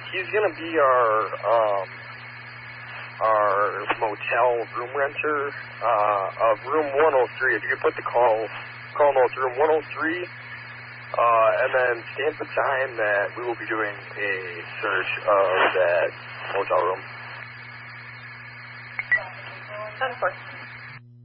He's going to be our motel room renter of room 103. If you could put the call notes room 103, and then stamp the time that we will be doing a search of that motel room. 10-4.